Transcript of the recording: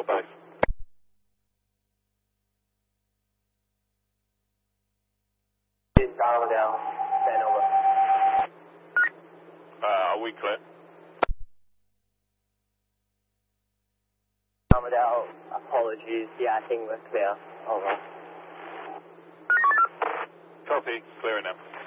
your base. Armadale, stand over. Are we clear? Armadale, apologies. Yeah, I think we're clear. Over. Copy, clear now.